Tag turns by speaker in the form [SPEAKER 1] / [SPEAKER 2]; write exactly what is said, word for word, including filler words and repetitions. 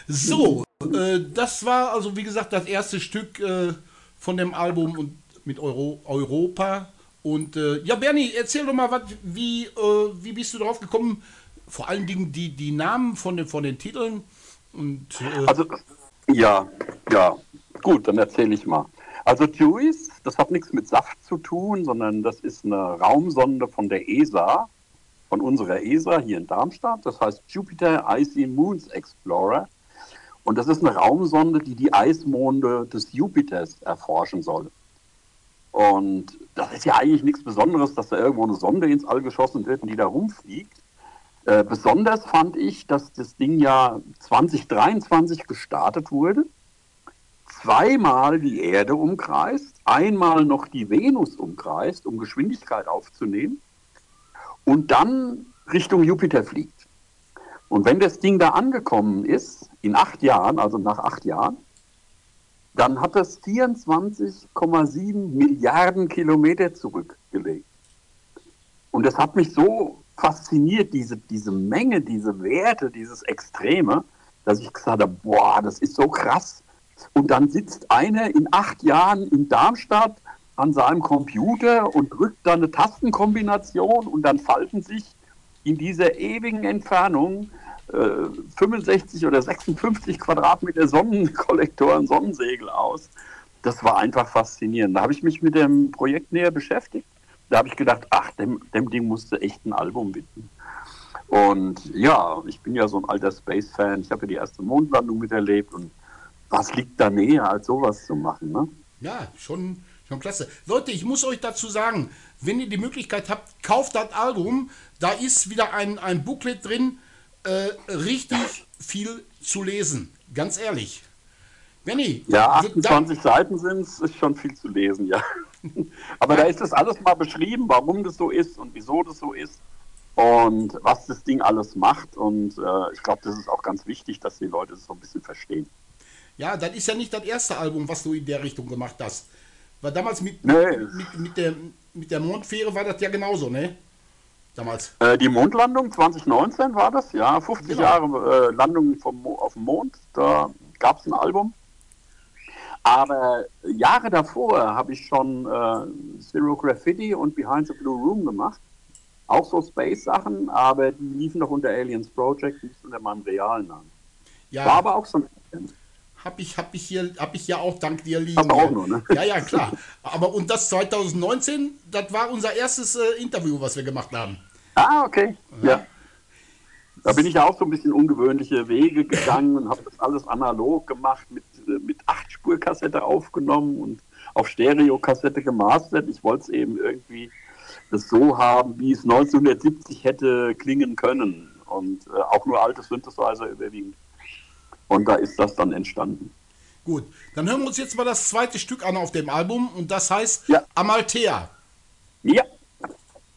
[SPEAKER 1] So, äh, das war also wie gesagt das erste Stück äh, von dem Album und mit Euro, Europa. Und äh, ja, Bernie, erzähl doch mal, wat, wie, äh, wie bist du drauf gekommen? Vor allen Dingen die, die Namen von den, von den Titeln. Und äh,
[SPEAKER 2] Also, ja, ja, gut, dann erzähle ich mal. Also JUICE, das hat nichts mit Saft zu tun, sondern das ist eine Raumsonde von der E S A, von unserer E S A hier in Darmstadt. Das heißt Jupiter Icy Moons Explorer. Und das ist eine Raumsonde, die die Eismonde des Jupiters erforschen soll. Und das ist ja eigentlich nichts Besonderes, dass da irgendwo eine Sonde ins All geschossen wird und die da rumfliegt. Äh, besonders fand ich, dass das Ding ja zwanzig dreiundzwanzig gestartet wurde, zweimal die Erde umkreist, einmal noch die Venus umkreist, um Geschwindigkeit aufzunehmen und dann Richtung Jupiter fliegt. Und wenn das Ding da angekommen ist, in acht Jahren, also nach acht Jahren, dann hat es vierundzwanzig Komma sieben Milliarden Kilometer zurückgelegt. Und das hat mich so fasziniert, diese, diese Menge, diese Werte, dieses Extreme, dass ich gesagt habe, boah, das ist so krass. Und dann sitzt einer in acht Jahren in Darmstadt an seinem Computer und drückt dann eine Tastenkombination und dann falten sich in dieser ewigen Entfernung äh, fünfundsechzig oder sechsundfünfzig Quadratmeter Sonnenkollektoren, Sonnensegel aus. Das war einfach faszinierend. Da habe ich mich mit dem Projekt näher beschäftigt. Da habe ich gedacht, ach, dem, dem Ding musste echt ein Album widmen. Und ja, ich bin ja so ein alter Space-Fan. Ich habe ja die erste Mondlandung miterlebt. Und was liegt da näher, als sowas zu machen, ne?
[SPEAKER 1] ja, schon, schon klasse. Leute, ich muss euch dazu sagen, wenn ihr die Möglichkeit habt, kauft das Album. Da ist wieder ein, ein Booklet drin. Äh, richtig viel zu lesen. Ganz ehrlich. Benni,
[SPEAKER 2] Ja,
[SPEAKER 1] da,
[SPEAKER 2] achtundzwanzig Seiten sind es, ist schon viel zu lesen, ja. Aber da ist das alles mal beschrieben, warum das so ist und wieso das so ist und was das Ding alles macht. Und äh, ich glaube, das ist auch ganz wichtig, dass die Leute das so ein bisschen verstehen.
[SPEAKER 1] ja, das ist ja nicht das erste Album, was du in der Richtung gemacht hast. Weil damals mit,
[SPEAKER 2] Nee.
[SPEAKER 1] mit, mit, mit, der, mit der Mondfähre war das ja genauso, ne? Damals.
[SPEAKER 2] Äh, die Mondlandung zwanzig neunzehn war das, ja, fünfzig
[SPEAKER 1] Genau.
[SPEAKER 2] Jahre äh, Landung vom Mo auf dem Mond, da gab es ein Album. Aber Jahre davor habe ich schon äh, Zero Graffiti und Behind the Blue Room gemacht. Auch so Space-Sachen, aber die liefen noch unter Aliens Project, nicht unter meinem realen Namen. War
[SPEAKER 1] Ja,
[SPEAKER 2] aber auch so ein
[SPEAKER 1] hab ich, hab ich hier, hab ich ja auch dank dir liegen.
[SPEAKER 2] Hast du auch noch, ne?
[SPEAKER 1] Ja, ja, klar. Aber und das zwanzig neunzehn, das war unser erstes äh, Interview, was wir gemacht haben.
[SPEAKER 2] Ah, okay. Ja. Da bin ich ja auch so ein bisschen ungewöhnliche Wege gegangen und habe das alles analog gemacht, mit, mit acht Spur Kassette aufgenommen und auf Stereo-Kassette gemastert. Ich wollte es eben irgendwie das so haben, wie es neunzehnhundertsiebzig hätte klingen können. Und äh, auch nur alte Synthesizer überwiegend. Und da ist das dann entstanden.
[SPEAKER 1] Gut, dann hören wir uns jetzt mal das zweite Stück an auf dem Album und das heißt
[SPEAKER 2] Ja.
[SPEAKER 1] Amalthea.
[SPEAKER 2] Ja.